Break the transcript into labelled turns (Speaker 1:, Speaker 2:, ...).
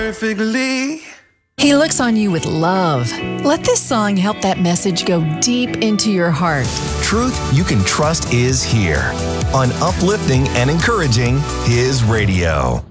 Speaker 1: perfectly.
Speaker 2: He looks on you with love. Let this song help that message go deep into your heart.
Speaker 3: Truth you can trust is here on uplifting and encouraging His radio.